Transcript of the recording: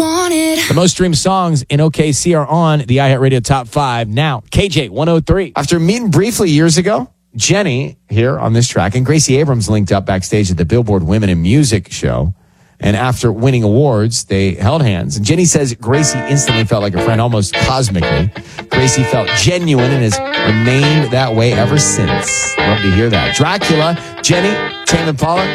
wanted. The most streamed songs in OKC are on the iHeartRadio Top 5 now. KJ 103. After meeting briefly years ago, Jenny here on this track and Gracie Abrams linked up backstage at the Billboard Women in Music show. And after winning awards, they held hands. And Jenny says Gracie instantly felt like a friend, almost cosmically. Gracie felt genuine and has remained that way ever since. Love to hear that. Dracula, Jenny, Tame Impala.